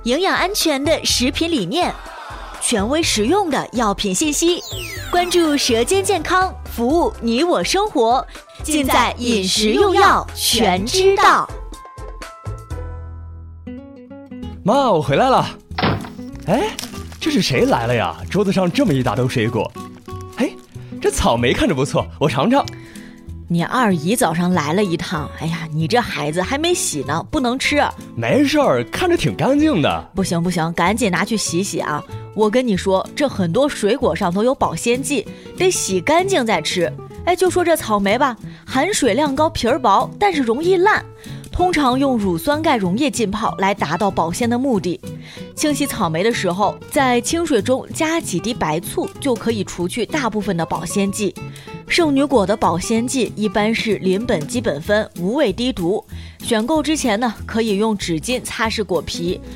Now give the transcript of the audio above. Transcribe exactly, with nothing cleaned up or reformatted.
营养安全的食品理念，权威实用的药品信息，关注舌尖健康，服务你我生活，尽在饮食用药全知道。 妈，我回来了。哎，这是谁来了呀？桌子上这么一大兜水果。哎，这草莓看着不错，我尝尝。 你二姨早上来了一趟，哎呀，你这孩子还没洗呢，不能吃。 没事儿，看着挺干净的。 不行不行，赶紧拿去洗洗啊！我跟你说，这很多水果上都有保鲜剂，得洗干净再吃。哎，就说这草莓吧，含水量高，皮儿薄，但是容易烂。通常用乳酸钙溶液浸泡来达到保鲜的目的。清洗草莓的时候，在清水中加几滴白醋，就可以除去大部分的保鲜剂。圣女果的保鲜剂一般是邻苯基苯酚，无味低毒。选购之前呢，可以用纸巾擦拭果皮，